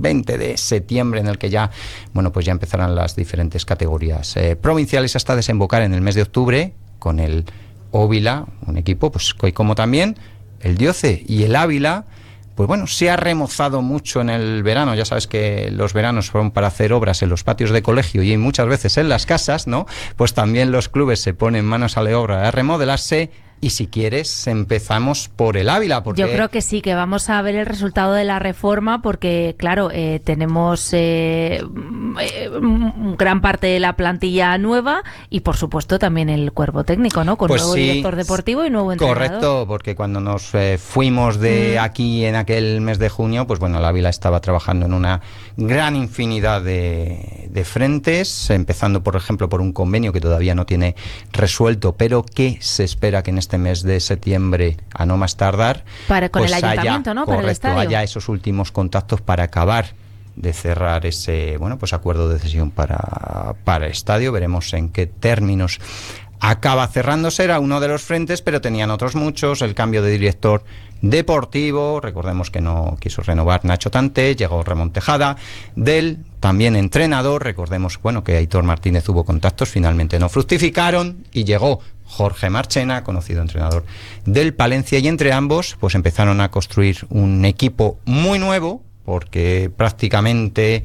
20 de septiembre, en el que ya, bueno, pues ya empezarán las diferentes categorías provinciales, hasta desembocar en el mes de octubre con el Óvila, un equipo pues como también el Dioce y el Ávila. Pues bueno, se ha remozado mucho en el verano. Ya sabes que los veranos fueron para hacer obras en los patios de colegio y muchas veces en las casas, ¿no? Pues también los clubes se ponen manos a la obra a remodelarse. Y si quieres, empezamos por el Ávila. Porque... Yo creo que sí, que vamos a ver el resultado de la reforma, porque, claro, tenemos gran parte de la plantilla nueva y, por supuesto, también el cuerpo técnico, ¿no? Con pues nuevo director deportivo y nuevo entrenador. Correcto, porque cuando nos fuimos de aquí en aquel mes de junio, pues bueno, el Ávila estaba trabajando en una gran infinidad de frentes, empezando, por ejemplo, por un convenio que todavía no tiene resuelto, pero que se espera que en este mes de septiembre, a no más tardar, con el ayuntamiento, ¿no? Correcto, para el estadio. haya esos últimos contactos para acabar de cerrar ese, bueno, pues acuerdo de cesión para el estadio. Veremos en qué términos acaba cerrándose. Era uno de los frentes, pero tenían otros muchos. El cambio de director deportivo, recordemos que no quiso renovar Nacho Tante, llegó Ramón Tejada, también entrenador, recordemos, bueno, que Aitor Martínez hubo contactos, finalmente no fructificaron y llegó Jorge Marchena, conocido entrenador del Palencia, y entre ambos pues empezaron a construir un equipo muy nuevo, porque prácticamente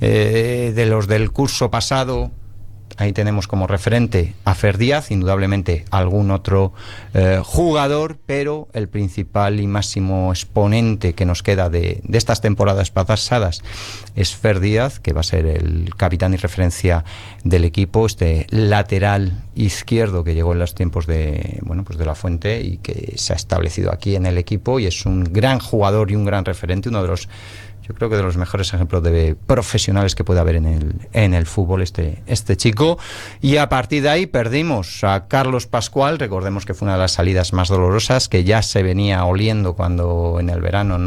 de los del curso pasado, ahí tenemos como referente a Fer Díaz, indudablemente algún otro jugador, pero el principal y máximo exponente que nos queda de estas temporadas pasadas es Fer Díaz, que va a ser el capitán y referencia del equipo, este lateral izquierdo que llegó en los tiempos de, bueno, pues de La Fuente y que se ha establecido aquí en el equipo y es un gran jugador y un gran referente, uno de los, yo creo que de los mejores ejemplos de profesionales que puede haber en el fútbol este chico. Y a partir de ahí perdimos a Carlos Pascual. Recordemos que fue una de las salidas más dolorosas, que ya se venía oliendo cuando en el verano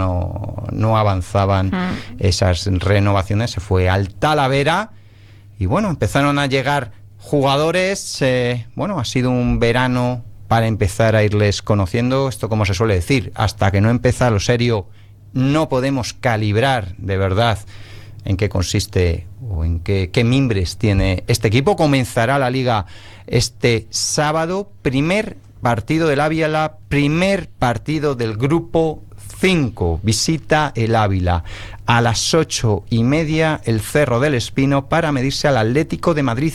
no avanzaban esas renovaciones. Se fue al Talavera y bueno, empezaron a llegar jugadores. Bueno, ha sido un verano para empezar a irles conociendo. Esto, como se suele decir, hasta que no empieza lo serio, no podemos calibrar de verdad en qué consiste o en qué mimbres tiene este equipo. Comenzará la liga este sábado, primer partido del Ávila, primer partido del grupo 5, visita el Ávila a las 8:30 el Cerro del Espino para medirse al Atlético de Madrid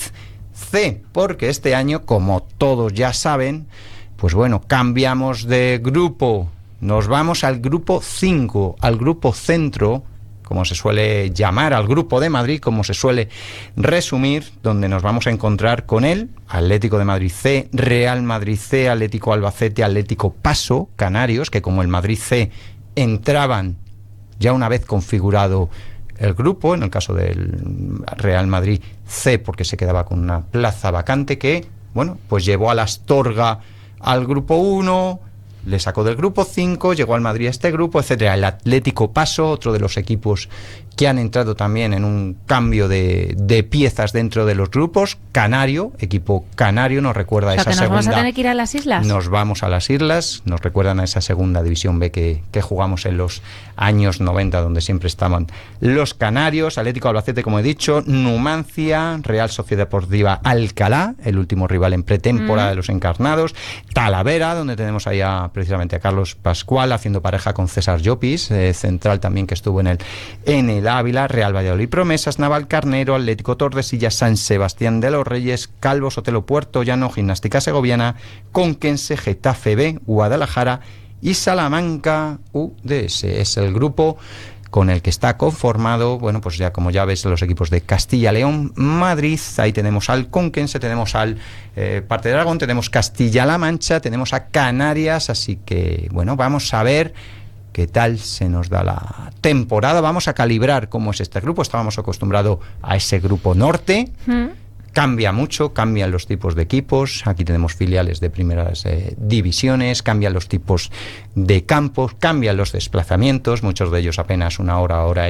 C, porque este año, como todos ya saben, pues bueno, cambiamos de grupo. Nos vamos al grupo 5, al grupo centro, como se suele llamar, al grupo de Madrid, como se suele resumir, donde nos vamos a encontrar con el Atlético de Madrid C, Real Madrid C, Atlético Albacete, Atlético Paso, Canarios, que como el Madrid C entraban ya una vez configurado el grupo, en el caso del Real Madrid C, porque se quedaba con una plaza vacante que, bueno, pues llevó a la Astorga al grupo 1, le sacó del grupo 5, llegó al Madrid a este grupo, etcétera. El Atlético Paso, otro de los equipos que han entrado también en un cambio de piezas dentro de los grupos. Canario, equipo canario, nos recuerda a esa segunda. ¿Nos vamos a tener que ir a las islas? Nos vamos a las islas, nos recuerdan a esa segunda división B que jugamos en los años 90, donde siempre estaban los canarios. Atlético Albacete, como he dicho, Numancia, Real Sociedad Deportiva Alcalá, el último rival en pretemporada de los encarnados, Talavera, donde tenemos ahí precisamente a Carlos Pascual haciendo pareja con César Llopis, central también que estuvo en el Ávila, Real Valladolid Promesas, Navalcarnero, Atlético Tordesillas, San Sebastián de los Reyes, Calvo Sotelo Puerto Llano, Gimnástica Segoviana, Conquense, Getafe B, Guadalajara y Salamanca UDS. Es el grupo con el que está conformado, bueno, pues ya como ya ves, los equipos de Castilla, León, Madrid. Ahí tenemos al Conquense, tenemos al Parte de Aragón, tenemos Castilla-La Mancha, tenemos a Canarias, así que bueno, vamos a ver qué tal se nos da la temporada. Vamos a calibrar cómo es este grupo. Estábamos acostumbrados a ese grupo norte. Cambia mucho, cambian los tipos de equipos. Aquí tenemos filiales de primeras divisiones, cambian los tipos de campos, cambian los desplazamientos, muchos de ellos apenas una hora, hora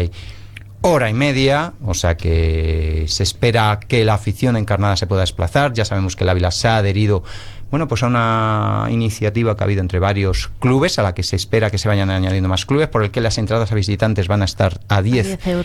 y media, o sea que se espera que la afición encarnada se pueda desplazar. Ya sabemos que el Ávila se ha adherido, bueno, pues a una iniciativa que ha habido entre varios clubes, a la que se espera que se vayan añadiendo más clubes, por el que las entradas a visitantes van a estar a 10